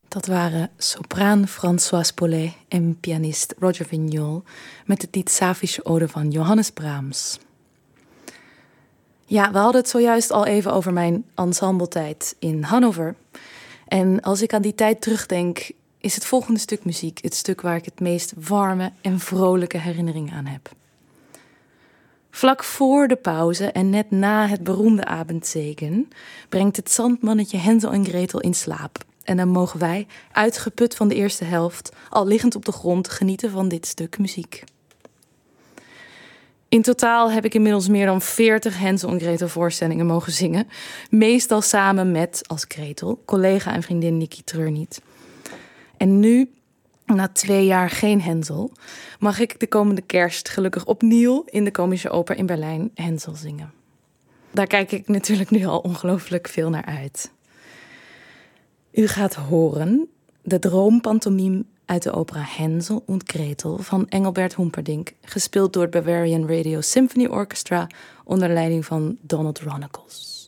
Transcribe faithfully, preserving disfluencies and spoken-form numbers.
Dat waren sopraan Françoise Paulet en pianist Roger Vignol met het lied Safische Ode van Johannes Brahms. Ja, we hadden het zojuist al even over mijn ensembletijd in Hannover. En als ik aan die tijd terugdenk, is het volgende stuk muziek het stuk waar ik het meest warme en vrolijke herinnering aan heb. Vlak voor de pauze en net na het beroemde Abendsegen brengt het zandmannetje Hänsel en Gretel in slaap. En dan mogen wij, uitgeput van de eerste helft, al liggend op de grond, genieten van dit stuk muziek. In totaal heb ik inmiddels meer dan veertig Hänsel en Gretel voorstellingen mogen zingen. Meestal samen met, als Gretel, collega en vriendin Niki Treurniet. En nu, na twee jaar geen Hänsel, mag ik de komende kerst gelukkig opnieuw in de Komische Oper in Berlijn Hänsel zingen. Daar kijk ik natuurlijk nu al ongelooflijk veel naar uit. U gaat horen de droompantomime uit de opera Hänsel und Gretel van Engelbert Humperdinck, gespeeld door het Bavarian Radio Symphony Orchestra onder leiding van Donald Runnicles.